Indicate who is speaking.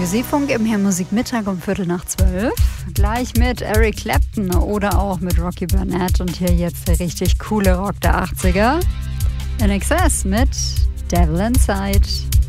Speaker 1: Radio Seefunk im Her Musikmittag um 11:15. Gleich mit Eric Clapton oder auch mit Rocky Burnett. Und hier jetzt der richtig coole Rock der 80er. INXS mit Devil Inside.